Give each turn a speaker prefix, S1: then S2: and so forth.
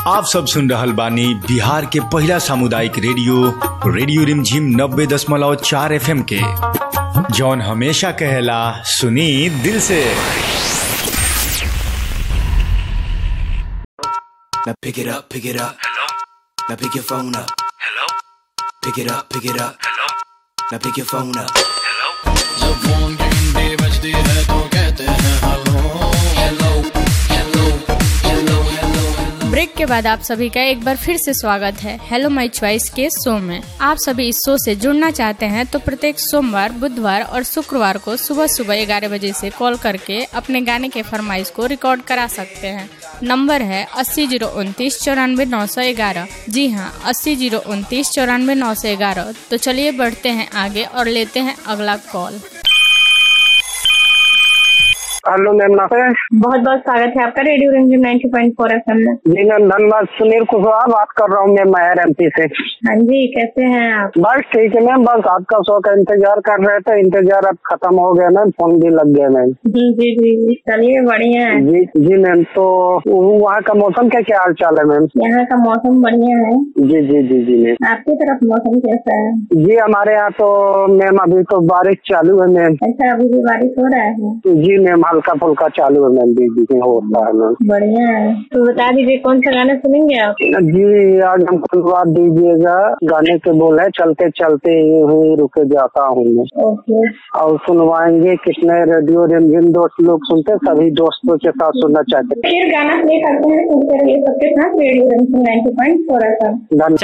S1: आप सब सुन रहल बानी बिहार के पहला सामुदायिक रेडियो रिमझिम 90.4 FM के, जौन हमेशा कहेला सुनी दिल से।
S2: Now pick it up. Hello. Now pick your phone up. Hello. Pick it up. Hello. Now pick your phone up. Hello. जब फोन की घंटी बजती है तो कहते हैं hello hello hello hello hello.
S3: Break के बाद आप सभी का एक बार फिर से स्वागत है हेलो माय चॉइस के शो में। आप सभी इस शो से जुड़ना चाहते हैं तो प्रत्येक सोमवार, बुधवार और शुक्रवार को सुबह 11 बजे से कॉल करके अपने गाने के फरमाइश को रिकॉर्ड करा सकते हैं। नंबर है 80 029 94 911। जी हाँ, 80 029 94 911। तो चलिए बढ़ते हैं आगे और लेते हैं अगला कॉल।
S4: हेलो मैम,
S5: बहुत बहुत स्वागत है आपका रेडियो रिमझिम 90.4 FM में।
S4: जी मैम, धन्यवाद। सुनील कुशवाहा बात कर रहा हूँ मैं महर MP से।
S5: हाँ जी, कैसे हैं आप?
S4: बस ठीक है मैम, बस आपका शो का इंतजार कर रहे थे। इंतजार अब खत्म हो गया मैम, फोन भी लग गया मैम।
S5: जी, चलिए बढ़िया है।
S4: जी मैम, तो वहाँ का मौसम का क्या हाल चाल है मैम?
S5: यहाँ का मौसम बढ़िया है।
S4: जी मैम।
S5: आपकी तरफ मौसम कैसा है?
S4: जी हमारे यहाँ तो मैम अभी तो बारिश चालू है मैम।
S5: अच्छा, अभी भी बारिश हो रहा है?
S4: जी मैम, हल्का फुल्का चालू है मैम, बीच में होता है मैम।
S5: बढ़िया है। तो बता दीजिए कौन सा गाना सुनेंगे आप?
S4: जी आज हमको बात दीजिएगा, गाने के बोल है चलते चलते यूं ही रुके जाता हूँ मैं।
S5: ओके।
S4: और सुनवाएंगे कितने रेडियो रिमझिम दोस्त लोग सुनते, सभी दोस्तों के साथ सुनना चाहते हैं।
S5: फिर गाना प्ले करते हैं, सुनते रहिए सबके साथ रेडियो रिमझिम 90.4 FM।